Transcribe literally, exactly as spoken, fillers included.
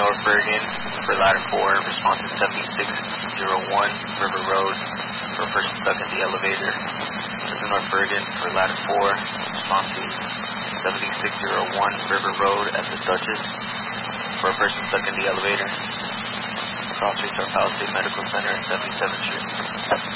North Bergen for ladder four, response to seventy-six oh one River Road for a person stuck in the elevator. This is North Bergen for ladder four, response to seventy-six oh one River Road at the Duchess for a person stuck in the elevator. Cross Street South Palisade Medical Center at seventy-seventh Street.